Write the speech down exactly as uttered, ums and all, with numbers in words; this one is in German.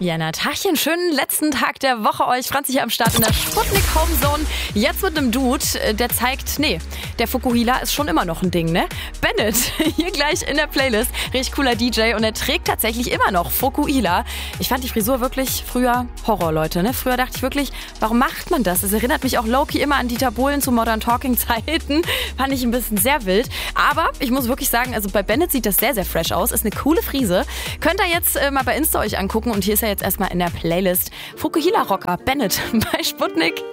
Ja, Natarchen, schönen letzten Tag der Woche euch. Franzi hier am Start in der Sputnik Homezone. Jetzt mit einem Dude, der zeigt, nee, der Fukuhila ist schon immer noch ein Ding, ne? Bennett, hier gleich in der Playlist. Richtig cooler D J und er trägt tatsächlich immer noch Fukuhila. Ich fand die Frisur wirklich früher Horror, Leute, ne? Früher dachte ich wirklich, warum macht man das? Es erinnert mich auch low-key immer an Dieter Bohlen zu Modern Talking Zeiten. Fand ich ein bisschen sehr wild. Aber ich muss wirklich sagen, also bei Bennett sieht das sehr, sehr fresh aus. Ist eine coole Frise. Könnt ihr jetzt äh, mal bei Insta euch angucken und hier ist er jetzt erstmal in der Playlist. Fukuhila Rocker Bennett bei Sputnik.